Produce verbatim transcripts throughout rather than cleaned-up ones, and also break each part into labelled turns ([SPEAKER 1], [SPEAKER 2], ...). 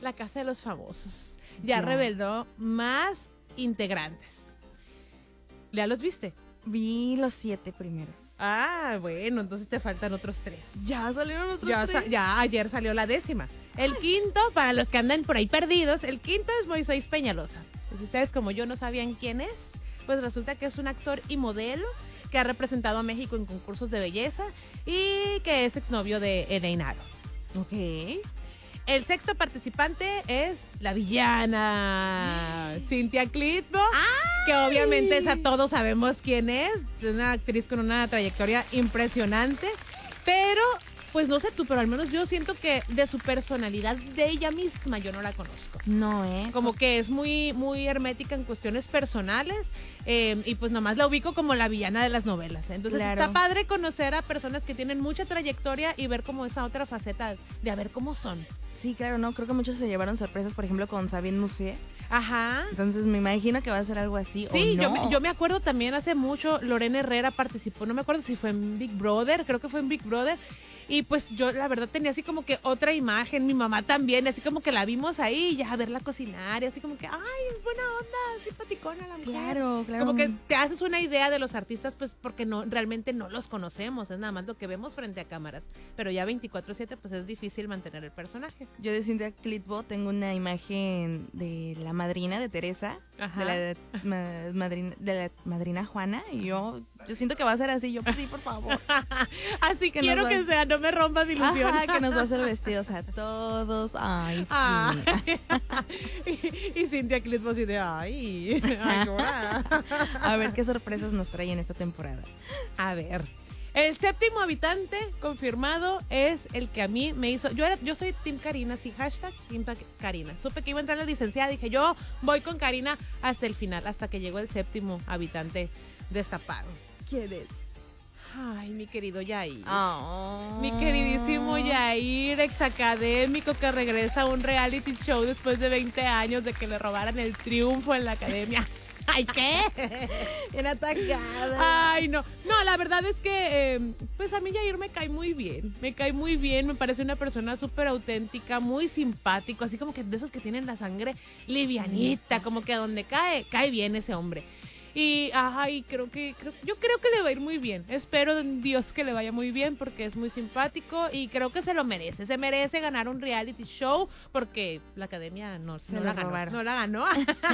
[SPEAKER 1] La Casa de los Famosos ya, ya. reveló más integrantes. ¿Ya los viste?
[SPEAKER 2] Vi los siete primeros.
[SPEAKER 1] Ah, bueno, entonces te faltan otros tres.
[SPEAKER 2] Ya salieron otros
[SPEAKER 1] ya,
[SPEAKER 2] tres.
[SPEAKER 1] Sa- ya ayer salió la décima. El Ay. quinto, para los que andan por ahí perdidos, el quinto es Moisés Peñalosa. Si ustedes como yo no sabían quién es, pues resulta que es un actor y modelo que ha representado a México en concursos de belleza y que es exnovio de Elaine Aro.
[SPEAKER 2] Ok.
[SPEAKER 1] El sexto participante es la villana Cynthia Clitbo, que obviamente esa todos sabemos quién es, una actriz con una trayectoria impresionante, pero pues no sé tú, pero al menos yo siento que de su personalidad, de ella misma, yo no la conozco.
[SPEAKER 2] No, ¿eh?
[SPEAKER 1] Como que es muy, muy hermética en cuestiones personales eh, y pues nomás la ubico como la villana de las novelas. Entonces claro. está padre conocer a personas que tienen mucha trayectoria y ver como esa otra faceta de a ver cómo son.
[SPEAKER 2] Sí, claro, no, creo que muchos se llevaron sorpresas, por ejemplo, con Sabine Musier.
[SPEAKER 1] Ajá.
[SPEAKER 2] Entonces me imagino que va a ser algo así,
[SPEAKER 1] sí,
[SPEAKER 2] ¿o no?
[SPEAKER 1] yo, me, yo me acuerdo también hace mucho, Lorena Herrera participó, no me acuerdo si fue en Big Brother, creo que fue en Big Brother. Y pues yo la verdad tenía así como que otra imagen, mi mamá también, así como que la vimos ahí, ya a verla cocinar, y así como que, ay, es buena onda, simpaticona la mujer.
[SPEAKER 2] Claro, claro.
[SPEAKER 1] Como que te haces una idea de los artistas, pues porque no realmente no los conocemos, es nada más lo que vemos frente a cámaras. Pero ya veinticuatro siete, pues es difícil mantener el personaje.
[SPEAKER 2] Yo de Cynthia Clitbo tengo una imagen de la madrina de Teresa, Ajá. de la de, ma, madrina, de la madrina Juana, y yo, yo siento que va a ser así, yo pues sí, por favor.
[SPEAKER 1] Así que quiero que sea, no me rompas mi ilusión.
[SPEAKER 2] Ajá, que nos va a hacer vestidos a todos. Ay, sí.
[SPEAKER 1] Ah. y, y Cynthia Clitbo así de, ay, ay
[SPEAKER 2] a ver qué sorpresas nos trae en esta temporada.
[SPEAKER 1] A ver, el séptimo habitante confirmado es el que a mí me hizo, yo era, yo soy Team Karina, sí, hashtag Team Karina. Supe que iba a entrar la licenciada, dije yo voy con Karina hasta el final, hasta que llegó el séptimo habitante destapado.
[SPEAKER 2] ¿Quién es?
[SPEAKER 1] Ay, mi querido Yair.
[SPEAKER 2] Oh.
[SPEAKER 1] Mi queridísimo Yair, exacadémico que regresa a un reality show después de veinte años de que le robaran el triunfo en la academia. Ay, ¿qué?
[SPEAKER 2] Era atacada.
[SPEAKER 1] Ay, no. No, la verdad es que, eh, pues a mí Yair me cae muy bien. Me cae muy bien, me parece una persona súper auténtica, muy simpático, así como que de esos que tienen la sangre livianita, como que a donde cae, cae bien ese hombre. Y, ay, creo que, creo, yo creo que le va a ir muy bien. Espero en Dios que le vaya muy bien porque es muy simpático y creo que se lo merece. Se merece ganar un reality show porque la academia no,
[SPEAKER 2] se
[SPEAKER 1] no,
[SPEAKER 2] la,
[SPEAKER 1] la, ganó, no la ganó.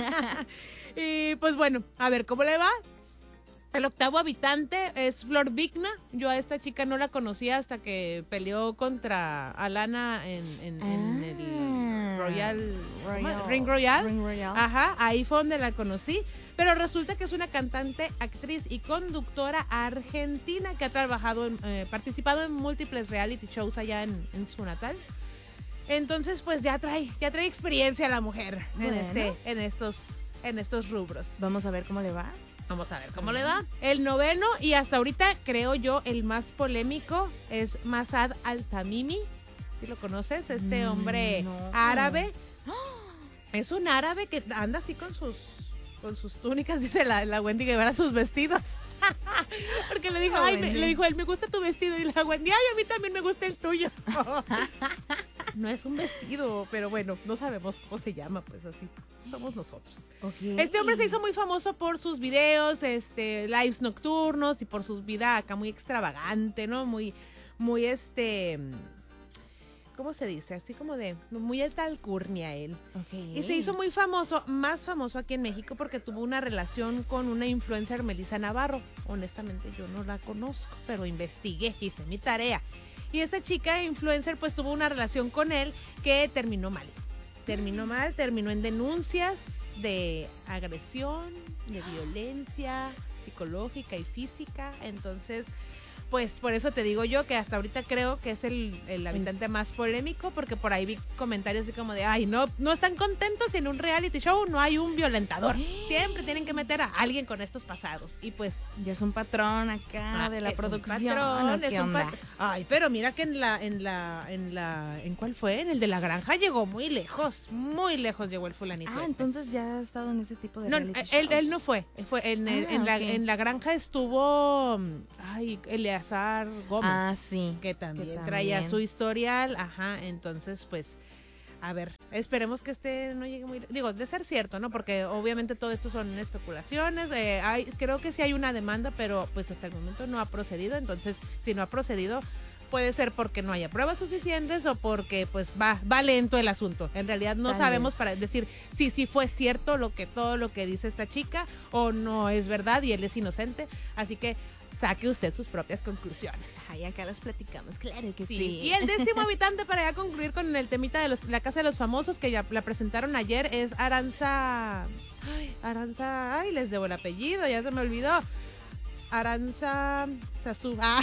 [SPEAKER 1] Y pues bueno, a ver cómo le va. El octavo habitante es Flor Vigna. Yo a esta chica no la conocía hasta que peleó contra Alana en, en, ah, en el Royal, Royal Ring Royal.
[SPEAKER 2] Ring Royal.
[SPEAKER 1] Ajá, ahí fue donde la conocí. Pero resulta que es una cantante, actriz y conductora argentina que ha trabajado, en, eh, participado en múltiples reality shows allá en, en su natal. Entonces, pues ya trae, ya trae experiencia la mujer bueno. en, este, en, estos, en estos rubros.
[SPEAKER 2] Vamos a ver cómo le va.
[SPEAKER 1] Vamos a ver cómo le va. El noveno y hasta ahorita creo yo el más polémico es Masad Al-Tamimi. ¿Sí lo conoces? Este hombre no. árabe. Es un árabe que anda así con sus con sus túnicas, dice la, la Wendy Guevara, sus vestidos. Porque le dijo, oh, ay, me, le dijo él, me gusta tu vestido. Y la Wendy, ay, a mí también me gusta el tuyo. No es un vestido, pero bueno, no sabemos cómo se llama, pues así somos nosotros.
[SPEAKER 2] Okay.
[SPEAKER 1] Este hombre se hizo muy famoso por sus videos, este, lives nocturnos y por su vida acá muy extravagante, ¿no? Muy, muy este... ¿Cómo se dice? Así como de muy alta alcurnia él.
[SPEAKER 2] Okay.
[SPEAKER 1] Y se hizo muy famoso, más famoso aquí en México porque tuvo una relación con una influencer, Melissa Navarro. Honestamente yo no la conozco, pero investigué, hice mi tarea. Y esta chica influencer pues tuvo una relación con él que terminó mal. Terminó mal, terminó en denuncias de agresión, de violencia psicológica y física. Entonces... pues por eso te digo yo que hasta ahorita creo que es el, el habitante más polémico, porque por ahí vi comentarios así como de, ay, no, no están contentos si en un reality show no hay un violentador. Siempre tienen que meter a alguien con estos pasados. Y pues...
[SPEAKER 2] ya es un patrón acá ah, de la
[SPEAKER 1] es
[SPEAKER 2] producción.
[SPEAKER 1] Un patrón,
[SPEAKER 2] ¿Qué
[SPEAKER 1] es un
[SPEAKER 2] onda?
[SPEAKER 1] pat- ay, pero mira que en la, en la, en la, ¿en cuál fue? En el de La Granja llegó muy lejos, muy lejos llegó el fulanito.
[SPEAKER 2] Ah,
[SPEAKER 1] este.
[SPEAKER 2] entonces ya ha estado en ese tipo de
[SPEAKER 1] no,
[SPEAKER 2] reality
[SPEAKER 1] él,
[SPEAKER 2] shows.
[SPEAKER 1] él no fue, fue en, el,
[SPEAKER 2] ah,
[SPEAKER 1] en, la,
[SPEAKER 2] okay.
[SPEAKER 1] en La Granja estuvo, ay, Eleazar Gómez.
[SPEAKER 2] Ah, sí.
[SPEAKER 1] Que también,
[SPEAKER 2] que también
[SPEAKER 1] traía su historial, ajá, entonces pues, a ver, esperemos que este no llegue muy... Digo, de ser cierto, ¿no? Porque obviamente todo esto son especulaciones. Eh, hay, creo que sí hay una demanda, pero pues hasta el momento no ha procedido. Entonces, si no ha procedido, puede ser porque no haya pruebas suficientes o porque pues va, va lento el asunto. En realidad no
[SPEAKER 2] Tal
[SPEAKER 1] sabemos
[SPEAKER 2] vez.
[SPEAKER 1] para decir si sí fue cierto lo que todo lo que dice esta chica o no es verdad y él es inocente. Así que saque usted sus propias conclusiones.
[SPEAKER 2] Ay, acá las platicamos, claro que sí.
[SPEAKER 1] Sí. Y el décimo habitante, para ya concluir con el temita de los, la Casa de los Famosos, que ya la presentaron ayer, es Aranza... Ay, Aranza... Ay, les debo el apellido, ya se me olvidó. Aranza... Sazú. Ah.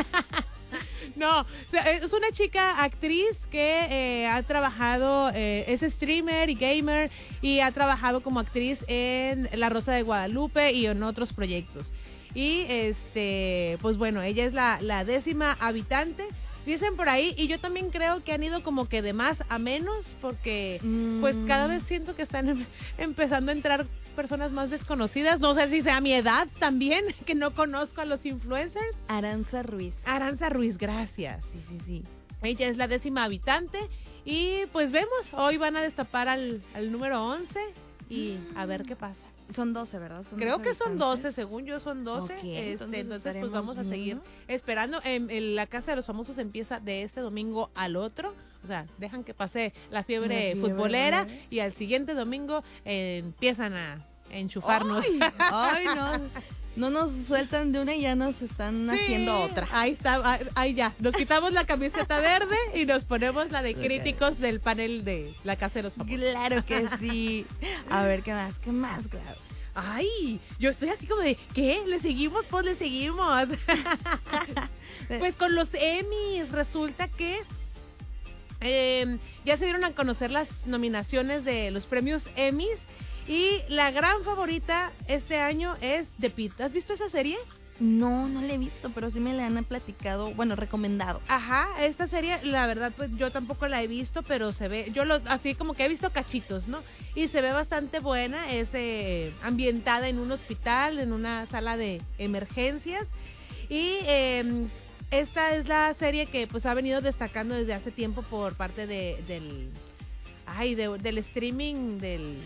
[SPEAKER 1] No, es una chica actriz que eh, ha trabajado, eh, es streamer y gamer y ha trabajado como actriz en La Rosa de Guadalupe y en otros proyectos. Y este, pues bueno, ella es la, la décima habitante, dicen por ahí, y yo también creo que han ido como que de más a menos, porque mm. pues cada vez siento que están em, empezando a entrar personas más desconocidas. No sé si sea mi edad también, que no conozco a los influencers.
[SPEAKER 2] Aranza Ruiz.
[SPEAKER 1] Aranza Ruiz, gracias.
[SPEAKER 2] Sí, sí, sí.
[SPEAKER 1] Ella es la décima habitante y pues vemos, hoy van a destapar al, al número once y mm. a ver qué pasa.
[SPEAKER 2] Son doce, ¿verdad? Son
[SPEAKER 1] Creo que
[SPEAKER 2] habitantes.
[SPEAKER 1] son doce, según yo son doce.
[SPEAKER 2] Okay,
[SPEAKER 1] este,
[SPEAKER 2] entonces
[SPEAKER 1] entonces pues vamos a seguir
[SPEAKER 2] viendo.
[SPEAKER 1] esperando. En, en la Casa de los Famosos empieza de este domingo al otro. O sea, dejan que pase la fiebre, la fiebre futbolera ¿eh? Y al siguiente domingo eh, empiezan a enchufarnos.
[SPEAKER 2] ¡Ay! Ay, no. No nos sueltan de una y ya nos están sí, haciendo otra.
[SPEAKER 1] Ahí está, ahí ya. Nos quitamos la camiseta verde y nos ponemos la de críticos del panel de la Casa de los Famosos.
[SPEAKER 2] Claro que sí. A ver, ¿qué más? ¿Qué más, claro?
[SPEAKER 1] Ay, yo estoy así como de, ¿qué? ¿Le seguimos? Pues le seguimos. Pues con los Emmys, resulta que eh, ya se dieron a conocer las nominaciones de los premios Emmys. Y la gran favorita este año es The Pitt. ¿Has visto esa serie?
[SPEAKER 2] No, no la he visto, pero sí me la han platicado, bueno, recomendado.
[SPEAKER 1] Ajá, esta serie, la verdad, pues yo tampoco la he visto, pero se ve, yo lo, así como que he visto cachitos, ¿no? Y se ve bastante buena, es eh, ambientada en un hospital, en una sala de emergencias. Y eh, esta es la serie que pues ha venido destacando desde hace tiempo por parte de, del, ay, de, del streaming del...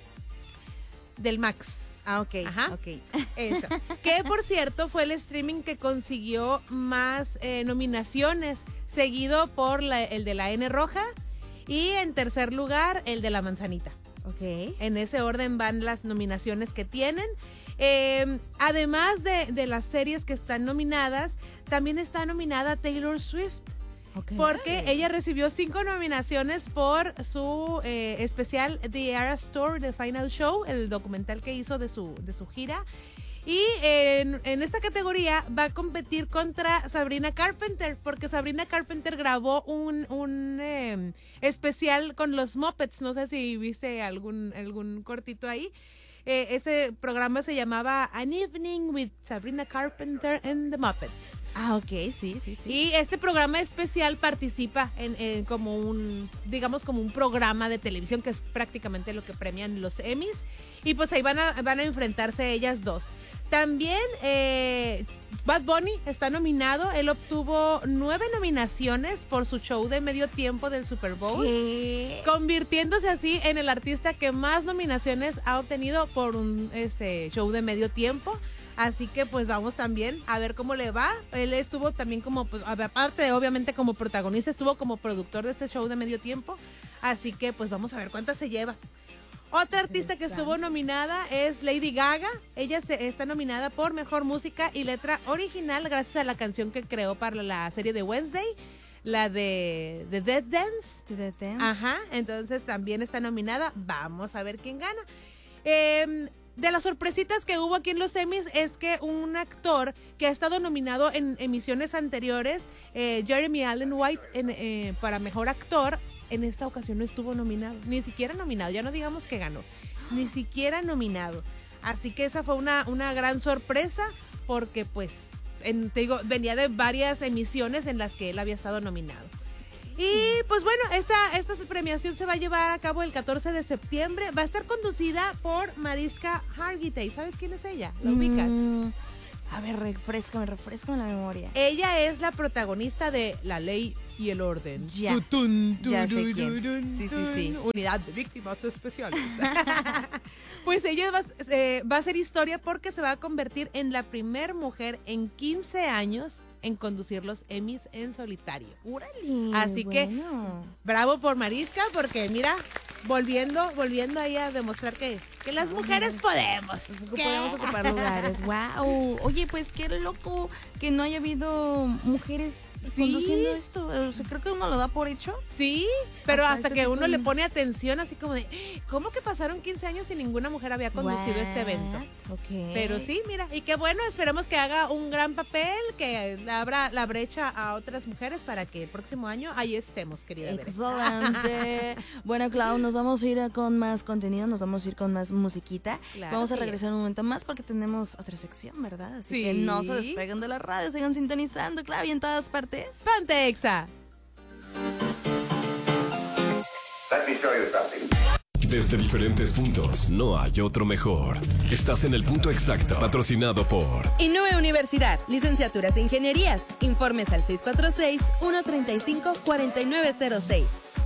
[SPEAKER 1] del Max.
[SPEAKER 2] Ah, ok.
[SPEAKER 1] Ajá.
[SPEAKER 2] Ok.
[SPEAKER 1] Eso. Que, por cierto, fue el streaming que consiguió más eh, nominaciones, seguido por la, el de la N roja y en tercer lugar el de la manzanita.
[SPEAKER 2] Ok.
[SPEAKER 1] En ese orden van las nominaciones que tienen. Eh, además de, de las series que están nominadas, también está nominada Taylor Swift. Okay. Porque ella recibió cinco nominaciones por su eh, especial The Eras Tour, The Final Show, el documental que hizo de su, de su gira. Y en, en esta categoría va a competir contra Sabrina Carpenter, porque Sabrina Carpenter grabó un, un eh, especial con los Muppets. No sé si viste algún, algún cortito ahí. Eh, este programa se llamaba An Evening with Sabrina Carpenter and the Muppets.
[SPEAKER 2] Ah, ok, sí, sí, sí.
[SPEAKER 1] Y este programa especial participa en, en como un, digamos como un programa de televisión, que es prácticamente lo que premian los Emmys. Y pues ahí van a, van a enfrentarse ellas dos. También eh, Bad Bunny está nominado. Él obtuvo nueve nominaciones por su show de medio tiempo del Super Bowl.
[SPEAKER 2] ¿Qué?
[SPEAKER 1] Convirtiéndose así en el artista que más nominaciones ha obtenido por un este, show de medio tiempo. Así que pues vamos también a ver cómo le va. Él estuvo también como, pues aparte de obviamente como protagonista, estuvo como productor de este show de medio tiempo. Así que pues vamos a ver cuántas se lleva. Otra artista que estuvo nominada es Lady Gaga. Ella se, está nominada por Mejor Música y Letra Original gracias a la canción que creó para la serie de Wednesday, la de The Dead Dance.
[SPEAKER 2] The Dead Dance.
[SPEAKER 1] Ajá, entonces también está nominada. Vamos a ver quién gana. Eh, de las sorpresitas que hubo aquí en los Emmys es que un actor que ha estado nominado en emisiones anteriores, eh, Jeremy Allen White, en, eh, para Mejor Actor, en esta ocasión no estuvo nominado, ni siquiera nominado, ya no digamos que ganó, ni siquiera nominado. Así que esa fue una, una gran sorpresa porque pues, en, te digo, venía de varias emisiones en las que él había estado nominado. Y pues bueno, esta, esta premiación se va a llevar a cabo el catorce de septiembre. Va a estar conducida por Mariska Hargitay. ¿Sabes quién es ella? ¿La ubicas?
[SPEAKER 2] Mm, a ver, refrescame, refrescame la memoria.
[SPEAKER 1] Ella es la protagonista de La Ley y el orden.
[SPEAKER 2] Ya,
[SPEAKER 1] Tutun,
[SPEAKER 2] ya sé
[SPEAKER 1] tururun,
[SPEAKER 2] quién. Sí, sí, sí.
[SPEAKER 1] Unidad de víctimas especiales. Pues ella va, eh, va a hacer historia porque se va a convertir en la primer mujer en quince años en conducir los Emmys en solitario.
[SPEAKER 2] ¡Órale!
[SPEAKER 1] Así que,
[SPEAKER 2] bueno.
[SPEAKER 1] bravo por Mariska, porque mira, volviendo, volviendo ahí a demostrar que, que las mujeres podemos. ¿Qué?
[SPEAKER 2] Podemos ocupar lugares. ¡Wow! Oye, pues qué loco que no haya habido mujeres
[SPEAKER 1] Sí.
[SPEAKER 2] conduciendo esto. O sea, creo que uno lo da por hecho.
[SPEAKER 1] Sí, pero
[SPEAKER 2] Hasta
[SPEAKER 1] hasta,
[SPEAKER 2] este
[SPEAKER 1] que
[SPEAKER 2] tipo
[SPEAKER 1] uno
[SPEAKER 2] de-
[SPEAKER 1] le pone atención así como de, ¿cómo que pasaron quince años y ninguna mujer había conducido
[SPEAKER 2] What?
[SPEAKER 1] este evento?
[SPEAKER 2] Ok.
[SPEAKER 1] Pero sí, mira, y qué bueno, esperemos que haga un gran papel, que abra la brecha a otras mujeres para que el próximo año ahí estemos, querida Bere.
[SPEAKER 2] Excelente. Bueno, Clau, nos vamos a ir con más contenido, nos vamos a ir con más musiquita.
[SPEAKER 1] Claro
[SPEAKER 2] Vamos a
[SPEAKER 1] que
[SPEAKER 2] regresar un momento más porque tenemos otra sección, ¿verdad? Así
[SPEAKER 1] Sí.
[SPEAKER 2] que no se despeguen de la radio, sigan sintonizando, Clau, y en todas partes.
[SPEAKER 1] ¡Ponte, Exa!
[SPEAKER 3] Let me show you something.
[SPEAKER 4] Desde diferentes puntos, no hay otro mejor. Estás en el punto exacto, patrocinado por
[SPEAKER 5] Innove Universidad, licenciaturas e ingenierías. Informes al seis cuatro seis, uno tres cinco, cuatro nueve cero seis.